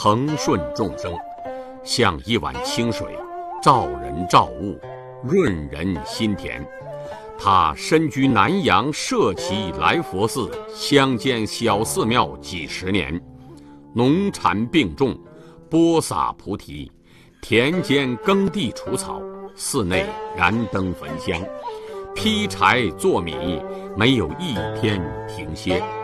恒顺众生，像一碗清水，照人照物，润人心田。他身居南阳社稷来佛寺乡间小寺庙几十年，农禅并种，播撒菩提，田间耕地除草，寺内燃灯焚香，劈柴做米，没有一天停歇。